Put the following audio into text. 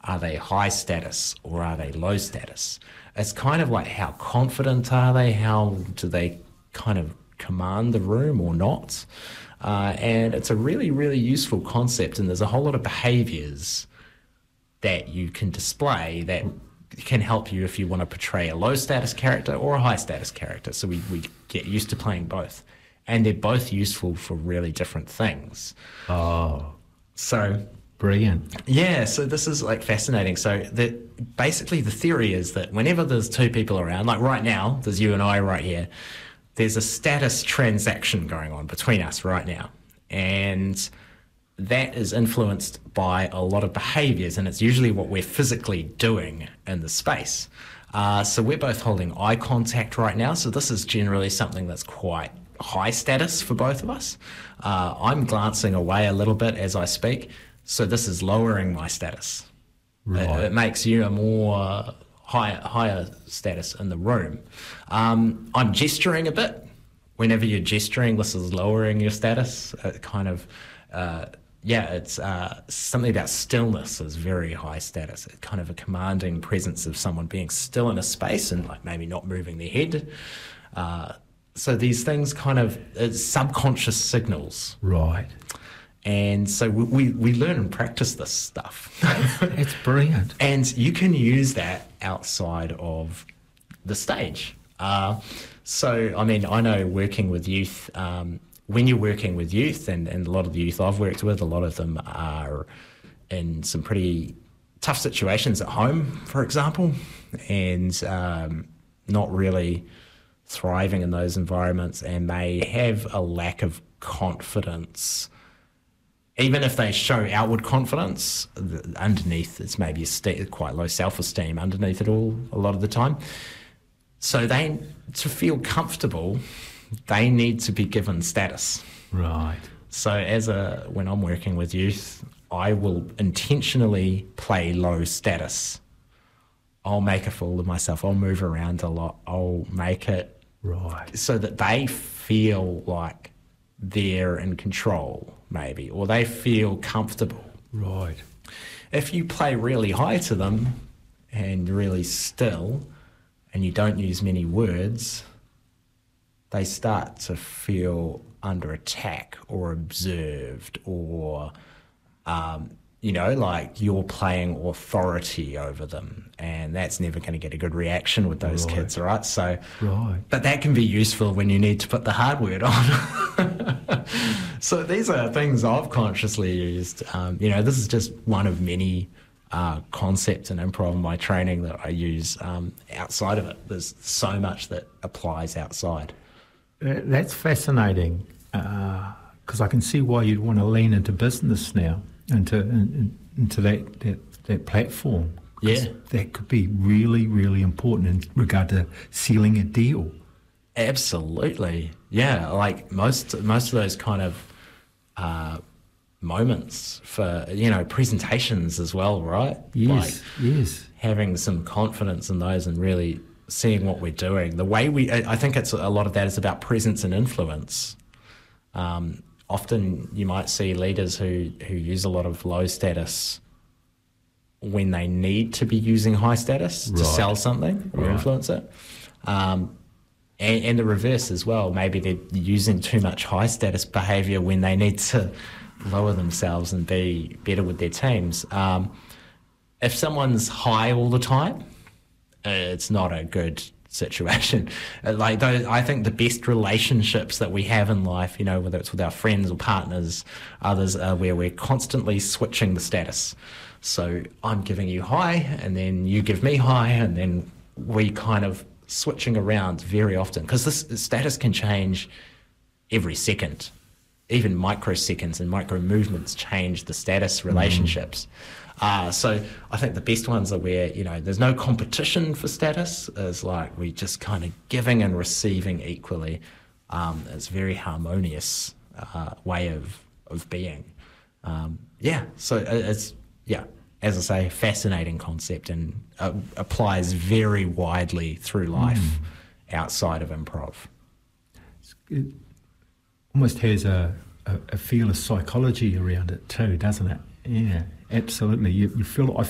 Are they high status or are they low status? It's kind of like how confident are they? How do they kind of command the room or not? And it's a really, really useful concept, and there's a whole lot of behaviours that you can display that can help you if you want to portray a low status character or a high status character. So we get used to playing both. And they're both useful for really different things. Oh. So brilliant. Yeah, so this is like fascinating. So basically the theory is that whenever there's two people around, like right now, there's you and I right here, there's a status transaction going on between us right now. And that is influenced by a lot of behaviours, and it's usually what we're physically doing in the space. So we're both holding eye contact right now, so this is generally something that's quite high status for both of us. I'm glancing away a little bit as I speak, so this is lowering my status. Right. It makes you a more higher status in the room. I'm gesturing a bit. Whenever you're gesturing, this is lowering your status. It's something about stillness is very high status. It's kind of a commanding presence of someone being still in a space and like maybe not moving their head. So these things kind of subconscious signals. Right. And so we learn and practice this stuff. It's brilliant. And you can use that outside of the stage. So, I mean, I know working with youth, when you're working with youth, and a lot of the youth I've worked with, a lot of them are in some pretty tough situations at home, for example, and not really thriving in those environments, and they have a lack of confidence. Even if they show outward confidence, underneath it's maybe quite low self-esteem underneath it all a lot of the time. So to feel comfortable, they need to be given status. Right. So when I'm working with youth, I will intentionally play low status. I'll make a fool of myself. I'll move around a lot. I'll make it right so that they feel like they're in control, maybe, or they feel comfortable. Right. If you play really high to them and really still, and you don't use many words, they start to feel under attack or observed, or like you're playing authority over them, and that's never going to get a good reaction with those kids, right? So, but that can be useful when you need to put the hard word on. So these are things I've consciously used. This is just one of many concepts in improv in my training that I use outside of it. There's so much that applies outside. That's fascinating, because I can see why you'd want to lean into business now, into that platform. Yeah, that could be really, really important in regard to sealing a deal. Absolutely, yeah. Like most of those kind of moments for presentations as well, right? Yes, yes. Having some confidence in those and really seeing what we're doing. The way I think it's a lot of that is about presence and influence. Often you might see leaders who use a lot of low status when they need to be using high status to sell something or influence it. And the reverse as well. Maybe they're using too much high status behaviour when they need to lower themselves and be better with their teams. If someone's high all the time, it's not a good situation. I think the best relationships that we have in life, whether it's with our friends or partners, others, are where we're constantly switching the status. So I'm giving you high, and then you give me high, and then we kind of switching around very often, because this status can change every second. Even microseconds and micro movements change the status relationships. So I think the best ones are where, there's no competition for status. It's like we just kind of giving and receiving equally. It's a very harmonious way of being. So it's, as I say, fascinating concept, and applies very widely through life outside of improv. It almost has a feel of psychology around it too, doesn't it? Yeah, absolutely. I